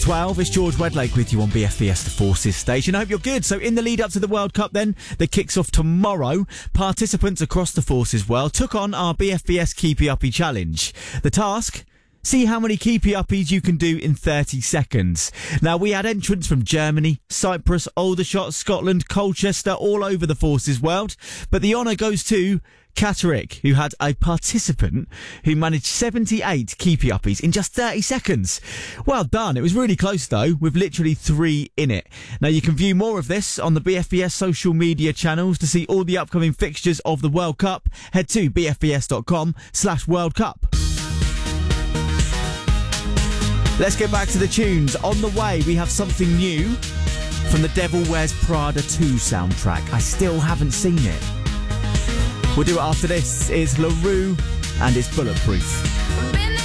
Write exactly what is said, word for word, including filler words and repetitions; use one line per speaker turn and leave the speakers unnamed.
twelve, it's George Wedlake with you on B F B S The Forces station. I hope you're good. So in the lead up to the World Cup then, that kicks off tomorrow, participants across the Forces world took on our B F B S Keepy Uppy challenge. The task? See how many keepy uppies you can do in thirty seconds. Now, we had entrants from Germany, Cyprus, Aldershot, Scotland, Colchester, all over the Forces world. But the honour goes to Catterick, who had a participant who managed seventy-eight keepy uppies in just thirty seconds. Well done. It was really close, though, with literally three in it. Now, you can view more of this on the B F B S social media channels. To see all the upcoming fixtures of the World Cup, head to bfbs.com slash World Cup. Let's get back to the tunes. On the way, we have something new from the Devil Wears Prada two soundtrack. I still haven't seen it. We'll do it after this. It's LaRue and it's Bulletproof.